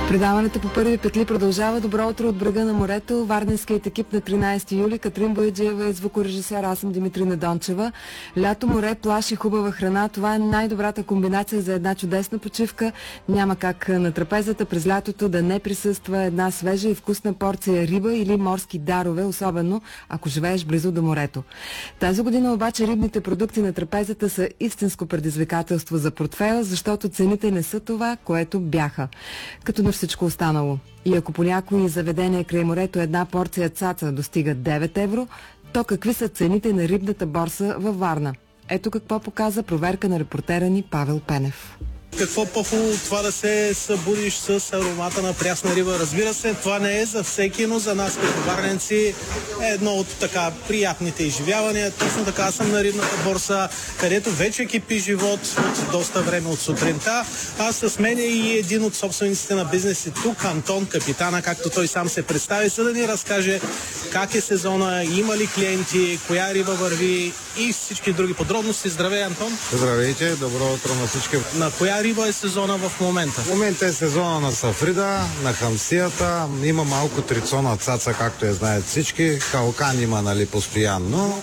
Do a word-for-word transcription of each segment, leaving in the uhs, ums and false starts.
Предаването по първи петли продължава. Добро утро от брега на морето. Варненският екип на тринайсети юли. Катрин Бояджиева е звукорежисер, аз съм Димитрина Дончева. Лято, море, плаж и хубава храна. Това е най-добрата комбинация за една чудесна почивка. Няма как на трапезата през лятото да не присъства една свежа и вкусна порция риба или морски дарове, особено ако живееш близо до морето. Тази година обаче рибните продукти на трапезата са истинско предизвикателство за портфея, защото цените не са това, което бяха. Като на всичко останало. И ако по някои заведения край морето една порция цаца достига девет евро, то какви са цените на рибната борса във Варна? Ето какво показа проверка на репортера ни Павел Пенев. Какво по-хубаво това да се събудиш с аромата на прясна риба. Разбира се, това не е за всеки, но за нас като варненци е едно от така приятните изживявания. Точно така съм на рибната борса, където вече кипи живот от доста време от сутринта. А с мен е и един от собствениците на бизнеси тук, Антон, капитана, както той сам се представи, за да ни разкаже как е сезона, има ли клиенти, коя риба върви и всички други подробности. Здравей, Антон! Здравейте, добро утро на всички! На коя риба е сезона в момента? В момента е сезона на сафрида, на хамсията, има малко трицона цаца, както я знаят всички, калкан има, нали, постоянно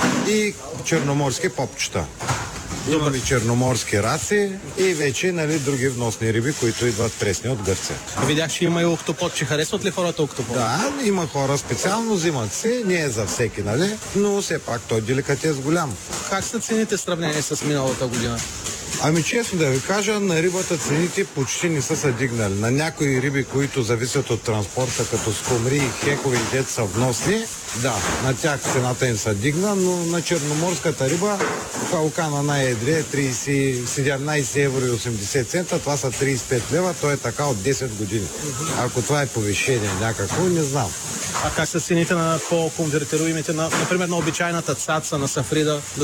и черноморски попчета. Има и черноморски раци и вече, нали, други вносни риби, които идват пресни от Гърция. Видях, че има и октопод. Че харесват ли хората октопод? Да, има хора специално, взимат си, не е за всеки, нали, но все пак той деликатес голям. Как са цените в сравнение с миналата година? Ами честно да ви кажа, на рибата цените почти не са се дигнали. На някои риби, които зависят от транспорта, като скумри, хекови и дет са вносни, да, на тях цената им се дигна, но на черноморската риба калкана най-едре е седемнайсет евро и осемдесет цента, това са трийсет и пет лева, то е така от десет години. Ако това е повишение някакво, не знам. А как са цените на по-конвертируемите, на, например на обичайната цаца, на сафрида, да